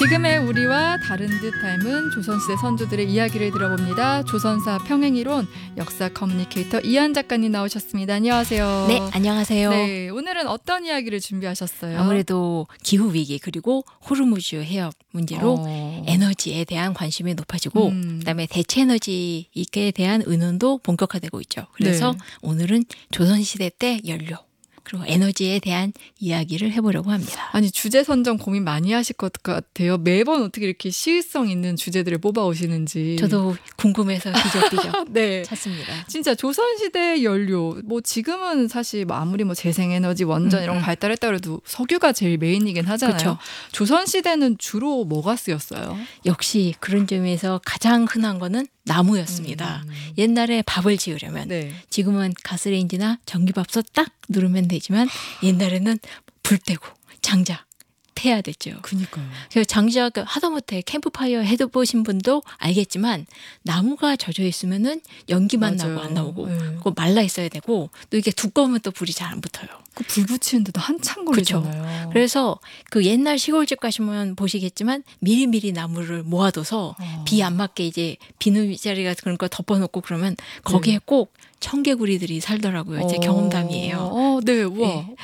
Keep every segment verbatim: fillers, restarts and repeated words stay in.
지금의 우리와 다른 듯 닮은 조선시대 선조들의 이야기를 들어봅니다. 조선사 평행이론 역사 커뮤니케이터 이한 작가님 나오셨습니다. 안녕하세요. 네, 안녕하세요. 네, 오늘은 어떤 이야기를 준비하셨어요? 아무래도 기후위기 그리고 호르무즈 해협 문제로 어. 에너지에 대한 관심이 높아지고 음. 그다음에 대체 에너지에 대한 의논도 본격화되고 있죠. 그래서 네. 오늘은 조선시대 때 연료 그리고 에너지에 대한 이야기를 해보려고 합니다. 아니 주제 선정 고민 많이 하실 것 같아요. 매번 어떻게 이렇게 시의성 있는 주제들을 뽑아오시는지. 저도 궁금해서 비적비적 네. 찾습니다. 진짜 조선시대 연료 뭐 지금은 사실 뭐 아무리 뭐 재생에너지 원전 음, 이런 거 음. 발달했다 그래도 석유가 제일 메인이긴 하잖아요. 그쵸. 조선시대는 주로 뭐가 쓰였어요? 역시 그런 점에서 가장 흔한 거는 나무였습니다. 음. 옛날에 밥을 지으려면 네. 지금은 가스레인지나 전기밥솥 딱 누르면 되지만 옛날에는 불 떼고 장작 태야 됐죠. 그니까요. 그래서 장작 하다못해 캠프파이어 해보신 분도 알겠지만 나무가 젖어 있으면은 연기만 맞아요. 나고 안 나오고 네. 그거 말라 있어야 되고 또 이게 두꺼우면 또 불이 잘 안 붙어요. 그 불 붙이는데도 한참 그쵸. 걸리잖아요. 그래서 그 옛날 시골집 가시면 보시겠지만 미리미리 나무를 모아둬서 어. 비 안 맞게 이제 비누자리 같은 그런 거 덮어놓고 그러면 거기에 네. 꼭 청개구리들이 살더라고요. 제 어. 경험담이에요. 어, 네. 우와. 네.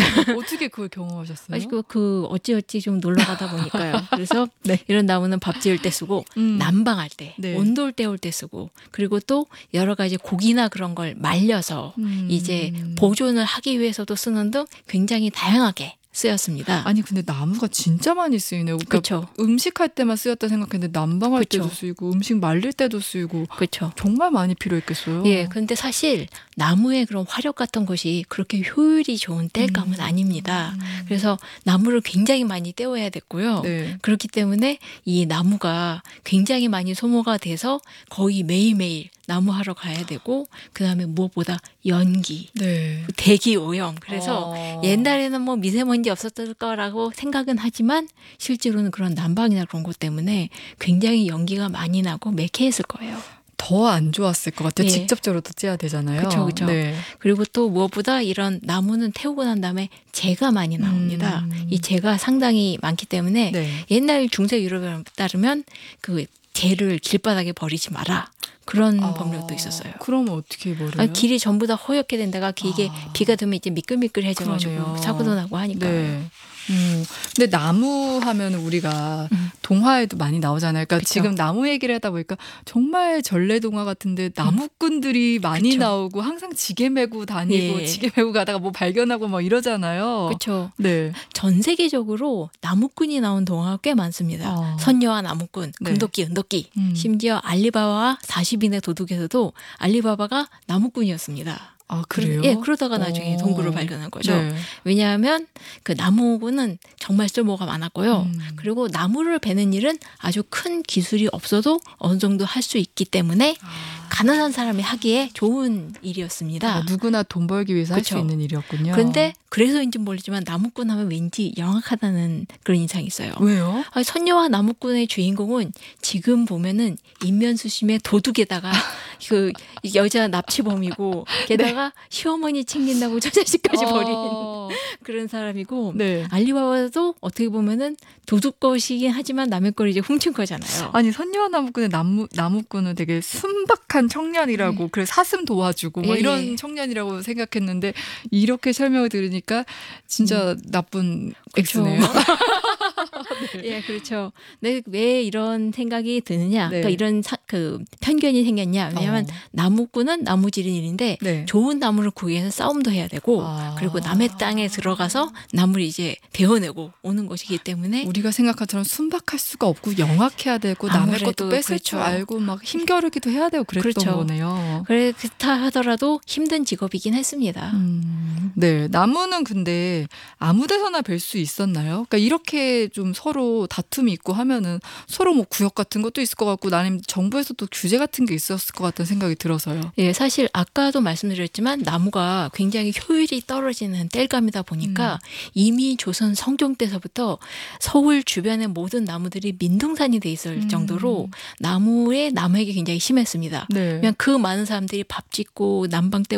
어떻게 그걸 경험하셨어요? 아직 그, 그 어찌어찌 좀 놀러 가다 보니까요. 그래서 네. 이런 나무는 밥 지을 때 쓰고 음. 난방할 때, 네. 온돌 때울 때 쓰고 그리고 또 여러 가지 고기나 그런 걸 말려서 음. 이제 보존을 하기 위해서도 쓰는 등 굉장히 다양하게 쓰였습니다. 아니 근데 나무가 진짜 많이 쓰이네요. 그러니까 그렇죠. 음식할 때만 쓰였다 생각했는데 난방할 그쵸. 때도 쓰이고 음식 말릴 때도 쓰이고 그렇죠. 정말 많이 필요했겠어요. 예, 근데 사실 나무의 그런 화력 같은 것이 그렇게 효율이 좋은 땔감은 음. 아닙니다. 그래서 나무를 굉장히 많이 떼어야 됐고요. 네. 그렇기 때문에 이 나무가 굉장히 많이 소모가 돼서 거의 매일매일 나무하러 가야 되고 그다음에 무엇보다 연기, 네. 대기 오염. 그래서 어. 옛날에는 뭐 미세먼지 없었을 거라고 생각은 하지만 실제로는 그런 난방이나 그런 것 때문에 굉장히 연기가 많이 나고 매캐했을 거예요. 더 안 좋았을 것 같아요. 예. 직접적으로도 찌야 되잖아요. 그쵸, 그쵸. 네. 그리고 또 무엇보다 이런 나무는 태우고 난 다음에 재가 많이 나옵니다. 음. 이 재가 상당히 많기 때문에 네. 옛날 중세 유럽에 따르면 그 재를 길바닥에 버리지 마라. 그런 아, 법률도 있었어요. 그러면 어떻게 버려요? 아, 길이 전부 다 허옇게 된다가 이게 아. 비가 들면 이제 미끌미끌해져가지고 그러네요. 사고도 나고 하니까. 네. 음. 근데 나무 하면 우리가 음. 동화에도 많이 나오잖아요. 그러니까 그쵸. 지금 나무 얘기를 하다 보니까 정말 전래 동화 같은데 나무꾼들이 많이 그쵸. 나오고 항상 지게 메고 다니고 예. 지게 메고 가다가 뭐 발견하고 뭐 이러잖아요. 그렇죠. 네. 전 세계적으로 나무꾼이 나온 동화가 꽤 많습니다. 아. 선녀와 나무꾼, 네. 금도끼, 은도끼. 음. 심지어 알리바바와 사십 인의 도둑에서도 알리바바가 나무꾼이었습니다. 아, 그래요? 예, 그러다가 나중에 어. 동굴을 발견한 거죠. 네. 왜냐하면 그 나무는 정말 쓸모가 많았고요. 음. 그리고 나무를 베는 일은 아주 큰 기술이 없어도 어느 정도 할 수 있기 때문에 아. 가난한 사람이 하기에 좋은 일이었습니다. 그러니까 누구나 돈 벌기 위해서 할 수 그쵸. 있는 일이었군요. 그런데 그래서인지 모르지만 나무꾼 하면 왠지 영악하다는 그런 인상이 있어요. 왜요? 아니, 선녀와 나무꾼의 주인공은 지금 보면은 인면수심의 도둑에다가 그 여자 납치범이고 게다가 시어머니 챙긴다고 저 자식까지 버린 어. 그런 사람이고 네. 알리바바도 어떻게 보면은 도둑 것이긴 하지만 남의 걸 이제 훔친 거잖아요. 아니 선녀와 나무꾼의 나무 나무꾼은 되게 순박한 청년이라고 그래 사슴 도와주고 뭐 예, 이런 예. 청년이라고 생각했는데 이렇게 설명을 들으니까 진짜 나쁜 그쵸. 엑스네요. 예, 그렇죠. 네, 왜 이런 생각이 드느냐? 네. 그러니까 이런 사, 그 편견이 생겼냐? 왜냐하면 어. 나무꾼은 나무 지는 일인데 네. 좋은 나무를 구하기 위해서 싸움도 해야 되고 아. 그리고 남의 땅에 들어가서 나무를 이제 베어내고 오는 것이기 때문에 우리가 생각한 것처럼 순박할 수가 없고 영악해야 되고 남의 아무래도 것도 뺏을 그렇죠. 줄 알고 막 힘겨루기도 해야 되고 그랬던 그렇죠. 거네요. 그래 그렇다 하더라도 힘든 직업이긴 했습니다. 음, 네. 나무는 근데 아무 데서나 뵐 수 있었나요? 그러니까 이렇게 좀 서로 다툼이 있고 하면은 서로 뭐 구역 같은 것도 있을 것 같고 나름 정부에서도 규제 같은 게 있었을 것 같다는 생각이 들어서요. 예, 사실 아까도 말씀드렸지만 나무가 굉장히 효율이 떨어지는 땔감이다 보니까 음. 이미 조선 성종 때서부터 서울 주변의 모든 나무들이 민둥산이 돼 있을 음. 정도로 나무의 남획이 굉장히 심했습니다. 네. 그냥 그 많은 사람들이 밥 짓고 난방 떼고